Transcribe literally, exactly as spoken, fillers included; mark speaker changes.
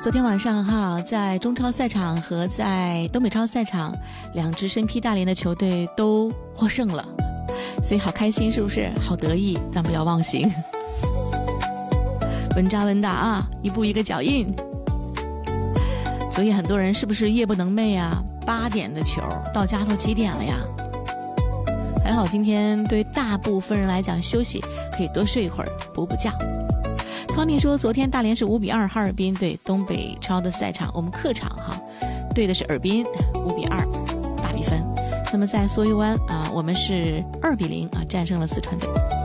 Speaker 1: 昨天晚上哈，在中超赛场和在东北超赛场，两支身披大连的球队都获胜了，所以好开心，是不是？好得意，但不要忘形。稳扎稳打啊，一步一个脚印。所以很多人是不是夜不能寐啊？八点的球到家都几点了呀？还好今天对大部分人来讲休息，可以多睡一会儿，补补觉。康妮说，昨天大连是五比二哈尔滨对东北超的赛场，我们客场哈对的是尔滨，五比二大比分。那么在梭鱼湾啊，我们是二比零啊战胜了四川队。